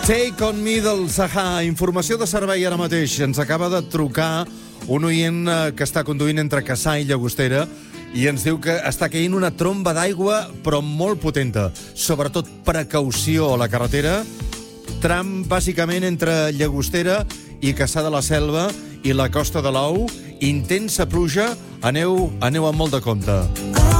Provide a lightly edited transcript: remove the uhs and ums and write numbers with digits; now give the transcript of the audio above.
Take on me del Sahà. Informació de servei ara mateix. Ens acaba de trucar un oient que està conduint entre Cassà i Llagostera i ens diu que està caient una tromba d'aigua, però molt potenta. Sobretot precaució a la carretera. Tram, bàsicament, entre Llagostera i Cassà de la Selva i la Costa de l'Ou. Intensa pluja. Aneu amb molt de compte.